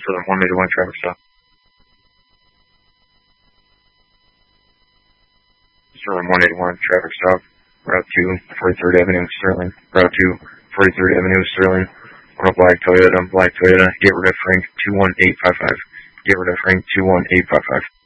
Sterling 181 traffic stop. Sterling 181 traffic stop. Route 2, 43rd Avenue, Sterling. Route 2, 43rd Avenue, Sterling. On a black Toyota, gate red Frank 21855. Gate red Frank 21855.